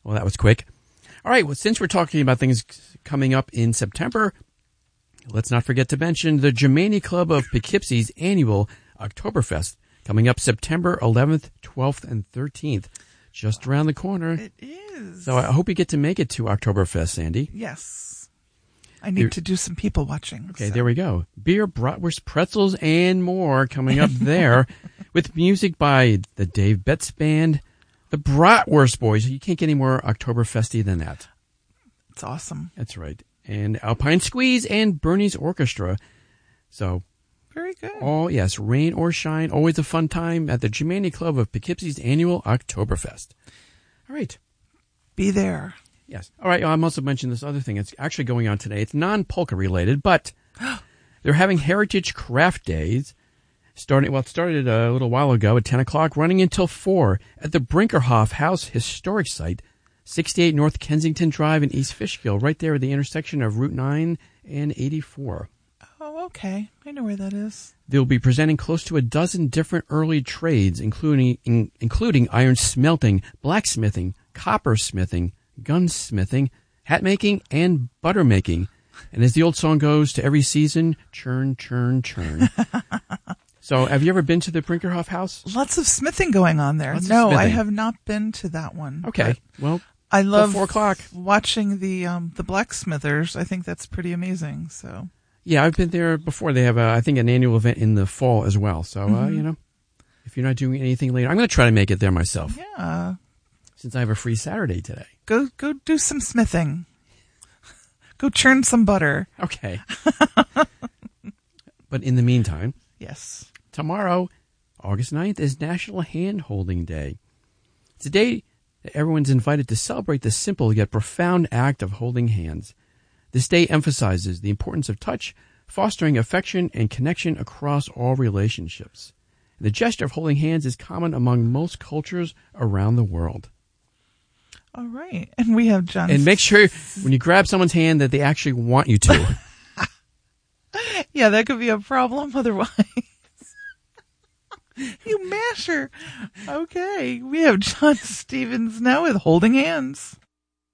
Well, that was quick. All right, well, since we're talking about things coming up in September, let's not forget to mention the Germany Club of Poughkeepsie's annual Oktoberfest coming up September 11th, 12th, and 13th. Just around the corner. It is. So I hope you get to make it to Oktoberfest, Sandy. Yes. I need to do some people watching. Okay, There we go. Beer, bratwurst, pretzels, and more coming up there with music by the Dave Betts Band, the Bratwurst Boys. You can't get any more Oktoberfesty than that. It's awesome. That's right. And Alpine Squeeze and Bernie's Orchestra. So, very good. Oh, yes. Rain or shine. Always a fun time at the Germany Club of Poughkeepsie's annual Oktoberfest. All right. Be there. Yes. All right. I must have mentioned this other thing. It's actually going on today. It's non-polka related, but they're having Heritage Craft Days. It started a little while ago at 10 o'clock, running until 4 at the Brinkerhoff House Historic Site, 68 North Kensington Drive in East Fishkill, right there at the intersection of Route 9 and 84. Oh, okay. I know where that is. They'll be presenting close to a dozen different early trades, including iron smelting, blacksmithing, coppersmithing, gunsmithing, hat making, and butter making. And as the old song goes, to every season, churn, churn, churn. So have you ever been to the Brinkerhoff House? Lots of smithing going on there. No, I have not been to that one. Okay. Well, I love 4 o'clock. watching the blacksmithers. I think that's pretty amazing. So yeah, I've been there before. They have, I think, an annual event in the fall as well. So, if you're not doing anything later, I'm going to try to make it there myself. Yeah. Since I have a free Saturday today. Go do some smithing. Go churn some butter. Okay. But in the meantime. Yes. Tomorrow, August 9th, is National Hand Holding Day. It's a day that everyone's invited to celebrate the simple yet profound act of holding hands. This day emphasizes the importance of touch, fostering affection and connection across all relationships. The gesture of holding hands is common among most cultures around the world. All right. And we have John. And make sure when you grab someone's hand that they actually want you to. Yeah, that could be a problem otherwise. You masher. Okay. We have John Stevens now with Holding Hands.